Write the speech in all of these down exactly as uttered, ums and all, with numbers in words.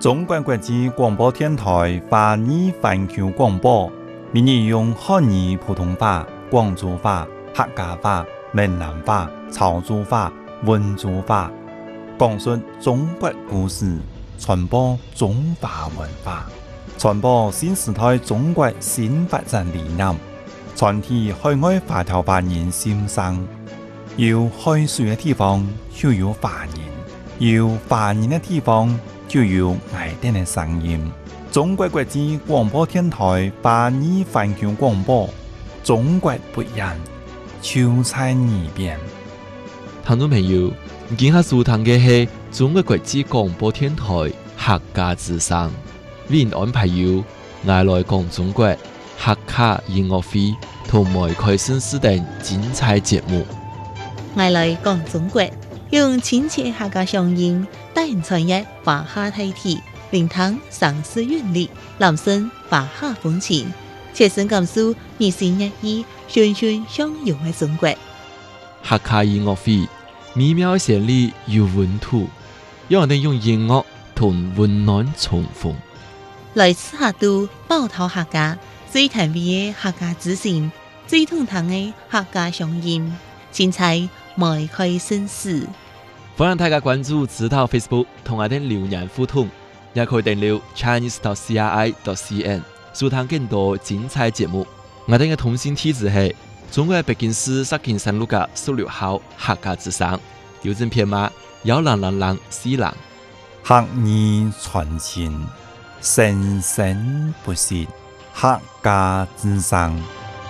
中国国际广播电台华语环球广播，每日用汉语普通话、广州话、客家话、闽南话、潮州话、温州话，讲述中国故事，传播中华文化，传播新时代中国新发展理念，传递海外华侨华人心声。有海水的地方就有华人，有华人的地方就有爱店的声音。中国国际广播电台华语环球广播，中国不一样，就在耳边。 听众朋友，今下收听的是中国国际广播电台客家之声，为您安排有爱来讲中国客家音乐会同埋开盛事等精彩节目。 爱来讲中国，用亲切客家乡音带人传译华夏大体，聆听上世韵律，朗诵华夏风情，切身感受二十一亿循循相融的中国。 客家音乐会美妙旋律有温度，让我哋用音乐同温暖重逢。 来自客都包头客家最甜美的客家之声，最通透的客家乡音，精彩迈开盛事。 欢迎大家关注指导 Facebook 同我哋留言互动，也可以订阅 Chinese dot C R I dot C N 收聽更多精彩節目。我哋嘅通信地址係中國北京市石景山路嘅十六號客家之聲，郵政編碼幺零零零四零。 客語傳情，生生不息，客家之聲。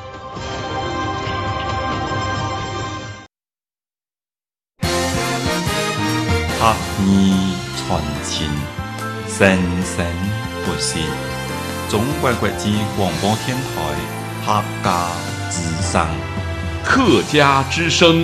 客語傳情，生生不息。中國國際廣播電台客家之聲。 客家之聲。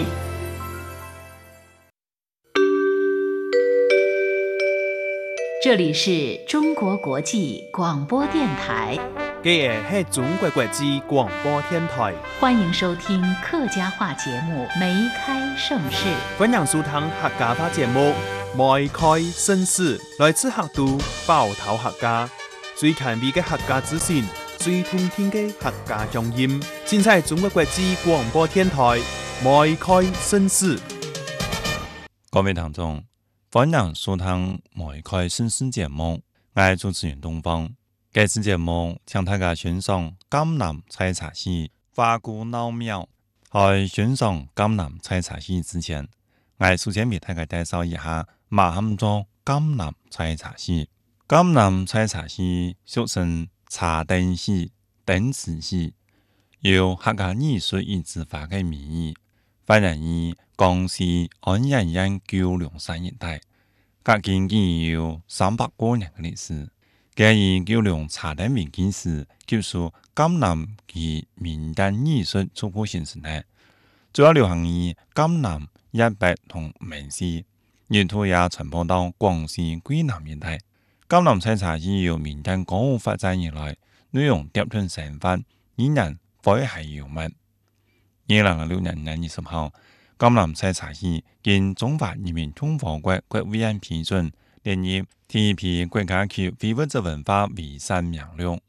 这里是中国国际广播电台， 这是中国国际广播电台， 欢迎收听客家话节目《梅开盛世》。 欢迎收听客家话节目《梅开盛世》，来自客都包头客家，最近味嘅客家之声，最通天嘅客家乡音，现在中国国际广播电台《梅开盛世》。 各位聽眾，歡迎收聽《梅開盛世》節目，我係主持人東方。這次節目請大家欣賞江南採茶戲花鼓鬧廟。喺欣賞江南採茶戲之前，我首先為大家介紹一下乜嘢叫江南採茶戲。江南採茶戲俗稱茶燈戲、燈池戲，由客家藝術與執法嘅名義，發源於江西安陽縣九龍山一帶，隔今已有三百多年嘅歷史。佢以九龍茶燈為基礎，結束江南嘅民間藝術初步形成呢，主要流行於江南、一北同閩西，沿途也傳播到廣西桂南一帶。江南採茶戲由民間歌舞發展而來，內容疊吞成分，依然非係幽默。二零零六年二月二十號，江南採茶戲經中華人民共和國國務院批准，列入第一批國家級非物質文化遺產名錄。